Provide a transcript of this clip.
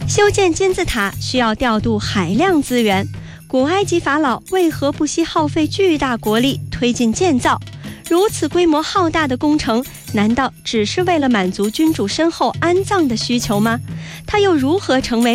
修建金字塔需要调度海量资源，古埃及法老为何不惜耗费巨大国力推进建造？如此规模浩大的工程，难道只是为了满足君主身后安葬的需求吗？它又如何成为